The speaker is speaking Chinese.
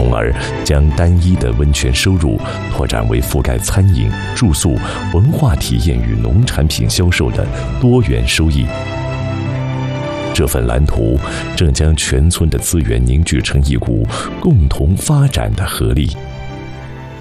从而将单一的温泉收入拓展为覆盖餐饮、住宿、文化体验与农产品销售的多元收益。这份蓝图正将全村的资源凝聚成一股共同发展的合力。